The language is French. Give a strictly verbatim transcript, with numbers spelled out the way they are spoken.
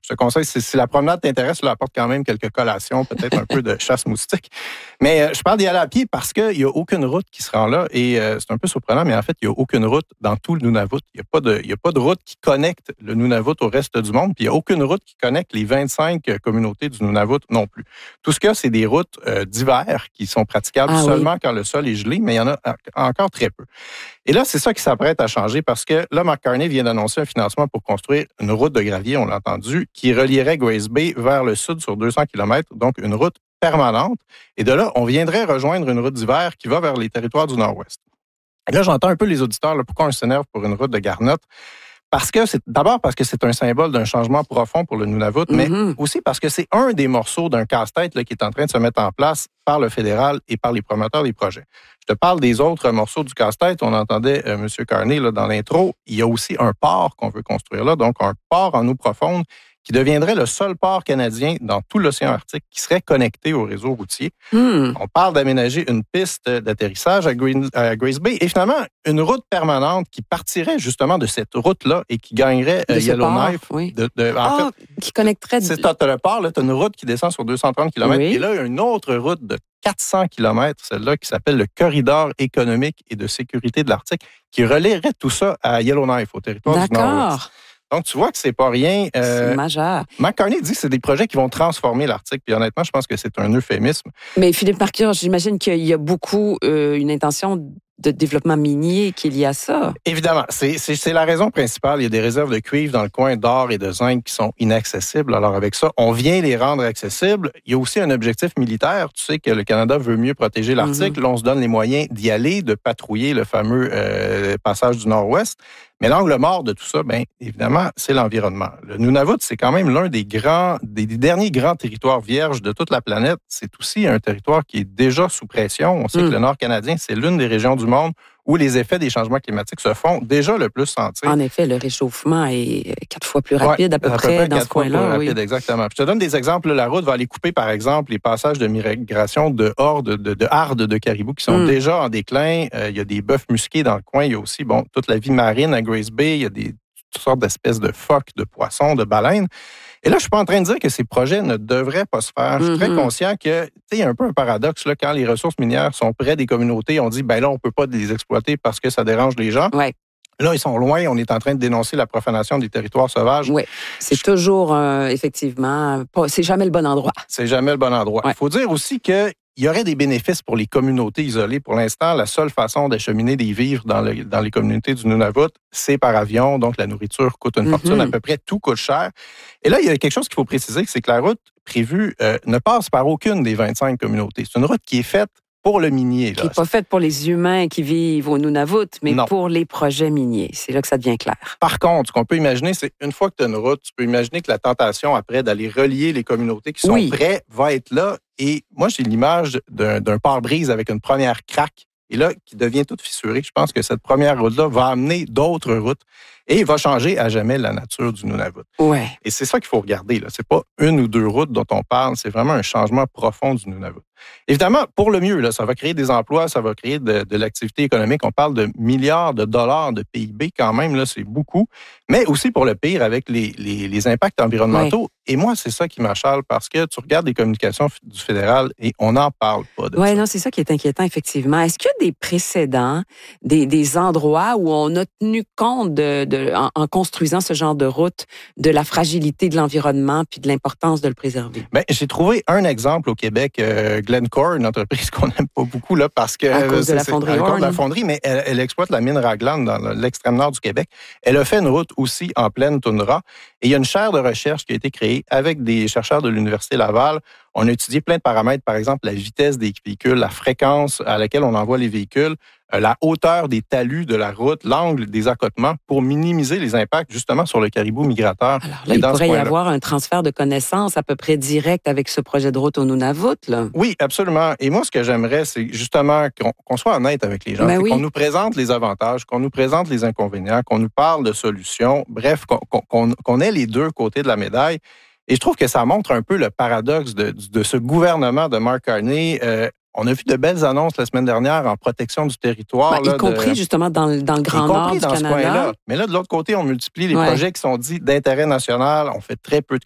Je te conseille, si, si la promenade t'intéresse, là, apporte quand même quelques collations, peut-être un peu de chasse moustique. Mais euh, je parle d'y aller à pied parce qu'il n'y a aucune route qui se rend là. Et euh, c'est un peu surprenant, mais en fait, il n'y a aucune route dans tout le Nunavut. Il n'y a pas de, il y a pas de route qui connecte le Nunavut au reste du monde. Puis il n'y a aucune route qui connecte les vingt-cinq communautés du Nunavut non plus. Tout ce qu'il y a, c'est des routes euh, d'hiver qui sont praticables ah, seulement oui. quand le sol est gelé, mais il y en a encore très peu. Et là, c'est ça qui s'apprête à changer parce que là, Mark Carney vient d'annoncer un financement pour construire une route de gravier, on l'a entendu, qui relierait Grace Bay vers le sud sur deux cents kilomètres, donc une route permanente. Et de là, on viendrait rejoindre une route d'hiver qui va vers les territoires du Nord-Ouest. Et là, j'entends un peu les auditeurs, là, pourquoi on s'énerve pour une route de garnotte? Parce que c'est d'abord parce que c'est un symbole d'un changement profond pour le Nunavut, mm-hmm. mais aussi parce que c'est un des morceaux d'un casse-tête là, qui est en train de se mettre en place par le fédéral et par les promoteurs des projets. Je te parle des autres morceaux du casse-tête. On entendait euh, M. Carney là, dans l'intro. Il y a aussi un port qu'on veut construire là, donc un port en eau profonde qui deviendrait le seul port canadien dans tout l'océan Arctique qui serait connecté au réseau routier. Mm. On parle d'aménager une piste d'atterrissage à, Green, à Grace Bay et finalement une route permanente qui partirait justement de cette route-là et qui gagnerait euh, Yellowknife. Oui. De, de, en ah, fait, qui connecterait... C'est, t'as le port, tu as une route qui descend sur deux cent trente kilomètres oui. et là, il y a une autre route de quatre cents kilomètres, celle-là qui s'appelle le Corridor économique et de sécurité de l'Arctique, qui relierait tout ça à Yellowknife, au territoire D'accord. du Nord-Ouest. Donc, tu vois que c'est pas rien. Euh, c'est majeur. Mark Carney dit que c'est des projets qui vont transformer l'Arctique. Puis honnêtement, je pense que c'est un euphémisme. Mais Philippe Marquard, j'imagine qu'il y a beaucoup euh, une intention de développement minier qu'il y a ça. Évidemment, c'est, c'est, c'est la raison principale. Il y a des réserves de cuivre dans le coin d'or et de zinc qui sont inaccessibles. Alors avec ça, on vient les rendre accessibles. Il y a aussi un objectif militaire. Tu sais que le Canada veut mieux protéger l'Arctique. Mm-hmm. Là, on se donne les moyens d'y aller, de patrouiller le fameux euh, passage du Nord-Ouest. Mais l'angle mort de tout ça, bien évidemment, c'est l'environnement. Le Nunavut, c'est quand même l'un des grands, des, des derniers grands territoires vierges de toute la planète. C'est aussi un territoire qui est déjà sous pression. On sait mm. que le Nord canadien, c'est l'une des régions du monde où les effets des changements climatiques se font déjà le plus sentir. En effet, le réchauffement est quatre fois plus rapide ouais, à peu près, près dans ce coin-là. Rapide, oui. Exactement. Puis je te donne des exemples. La route va aller couper, par exemple, les passages de migration de hordes, de, de hardes de caribous qui sont mm. déjà en déclin. Euh, il y a des bœufs musqués dans le coin. Il y a aussi bon toute la vie marine à Grace Bay. Il y a des, toutes sortes d'espèces de phoques, de poissons, de baleines. Et là, je suis pas en train de dire que ces projets ne devraient pas se faire. Je suis mm-hmm. très conscient que, tu sais, il y a un peu un paradoxe, là, quand les ressources minières sont près des communautés, on dit, ben là, on peut pas les exploiter parce que ça dérange les gens. Ouais. Là, ils sont loin, on est en train de dénoncer la profanation des territoires sauvages. Oui, c'est je... toujours, euh, effectivement, pas, c'est jamais le bon endroit. C'est jamais le bon endroit. Il ouais. faut dire aussi que il y aurait des bénéfices pour les communautés isolées. Pour l'instant, la seule façon d'acheminer des vivres dans, le, dans les communautés du Nunavut, c'est par avion. Donc, la nourriture coûte une mm-hmm. fortune. À peu près, tout coûte cher. Et là, il y a quelque chose qu'il faut préciser, c'est que la route prévue euh, ne passe par aucune des vingt-cinq communautés. C'est une route qui est faite pour le minier. Là. Qui n'est pas faite pour les humains qui vivent au Nunavut, mais non. pour les projets miniers. C'est là que ça devient clair. Par contre, ce qu'on peut imaginer, c'est une fois que tu as une route, tu peux imaginer que la tentation après d'aller relier les communautés qui sont oui. prêtes va être là. Et moi, j'ai l'image d'un, d'un pare-brise avec une première craque et là, qui devient toute fissurée. Je pense que cette première route-là va amener d'autres routes et va changer à jamais la nature du Nunavut. Ouais. Et c'est ça qu'il faut regarder. Là. C'est pas une ou deux routes dont on parle, c'est vraiment un changement profond du Nunavut. Évidemment, pour le mieux, là, ça va créer des emplois, ça va créer de, de l'activité économique. On parle de milliards de dollars de P I B quand même, là, c'est beaucoup. Mais aussi pour le pire, avec les, les, les impacts environnementaux. Ouais. Et moi, c'est ça qui m'achale parce que tu regardes les communications du fédéral et on n'en parle pas de ouais, ça. Oui, non, c'est ça qui est inquiétant, effectivement. Est-ce qu'il y a des précédents, des, des endroits où on a tenu compte, de, de, en, en construisant ce genre de route, de la fragilité de l'environnement puis de l'importance de le préserver? Bien, j'ai trouvé un exemple au Québec, euh, Glencore, une entreprise qu'on n'aime pas beaucoup là, parce que... À cause de la fonderie. À cause de la fonderie, mais elle, elle exploite la mine Raglan dans l'extrême nord du Québec. Elle a fait une route aussi en pleine toundra. Et il y a une chaire de recherche qui a été créée avec des chercheurs de l'Université Laval. On a étudié plein de paramètres, par exemple la vitesse des véhicules, la fréquence à laquelle on envoie les véhicules, la hauteur des talus de la route, l'angle des accotements pour minimiser les impacts justement sur le caribou migrateur. Alors là, il pourrait y avoir un transfert de connaissances à peu près direct avec ce projet de route au Nunavut, là. Oui, absolument. Et moi, ce que j'aimerais, c'est justement qu'on, qu'on soit honnête avec les gens, ben oui. qu'on nous présente les avantages, qu'on nous présente les inconvénients, qu'on nous parle de solutions, bref, qu'on, qu'on, qu'on ait les deux côtés de la médaille. Et je trouve que ça montre un peu le paradoxe de, de ce gouvernement de Mark Carney. Euh, On a vu de belles annonces la semaine dernière en protection du territoire. Ben, là, y compris de... justement dans, dans le Grand Nord du dans Canada. Ce coin-là. Mais là, de l'autre côté, on multiplie les ouais. projets qui sont dits d'intérêt national. On fait très peu de